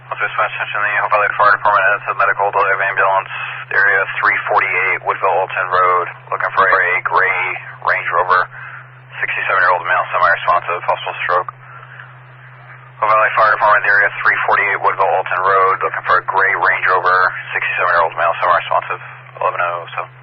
Dispatch attention, the Hope Valley Fire Department has a medical delay of ambulance, area 348 Woodville Alton Road, looking for a gray Range Rover, 67-year-old male, semi-responsive, possible stroke. Hope Valley Fire Department, area 348 Woodville Alton Road, looking for a gray Range Rover, 67-year-old male, semi-responsive, 1107.